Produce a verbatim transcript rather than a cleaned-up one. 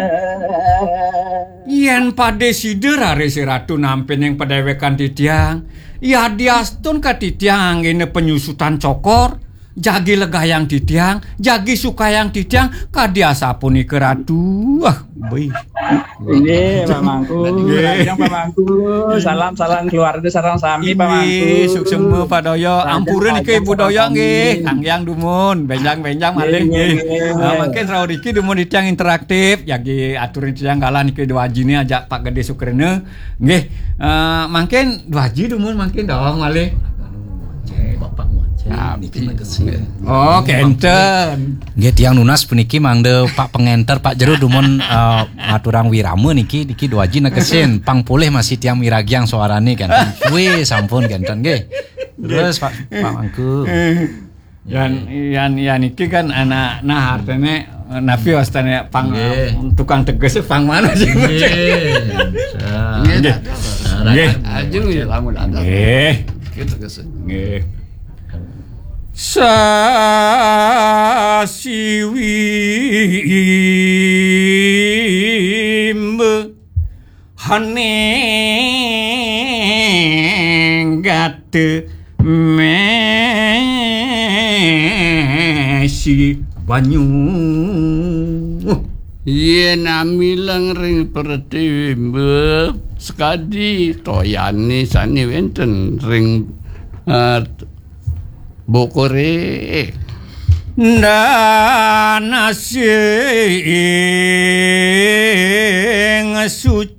Yen pade sider are si ratu nampen yang pedewekan titiang. Ya diastun ka titiang ini penyusutan cokor. Jagi legayang titiang, jagi sukayang titiang, kadiasa pun ke ratu. Wah, baik. Ini Pak Mangku, yang Pak Mangku, salam salam keluarga sareng sami Pak Mangku. Suk semua Pak Doyo, ampureun iki Ibu Doyo nggih, Kangyang dumun, benjang-benjang malih nggih. Nah, mangke saur iki dumun di tiang interaktif, jagi aturin tiang galan iki dua jini ajak Pak Gede Sukrene. Nggih, uh, mangke dua ji dumun mangke dong malih. Bapak oh, kenten. Nggih tiang nunas puniki mangde Pak pengenter Pak Jero dumun uh, ngaturang wirame niki niki dua ji nekesin pang pulih masih tiang miragiang suarane kan. Wih sampun kenten nggih. Terus Pak Pak Mangku. Yan yan yan iki kan anak nah artene nafi wastane pang tukang teges pang mana sih? Nggih. Nggih. Nggih. Ajeng ya lamun ada. Nggih. Gitu kesen. Nggih. Sasiwimbe hanenggate mesi banyu Yen amilang ring pertiwimbe sekadi toyane sane wenten ring uh, bokore dana sing suci